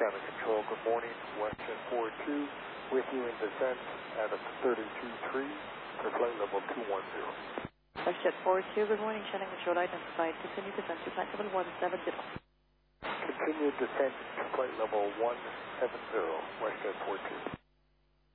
Traffic Control, good morning. Western 42 with you in descent at a 32.3 for flight level 210. Western 42, good morning. Traffic Control identified. Continue descent to flight level 170. Continue descent to flight level 170, Western 42.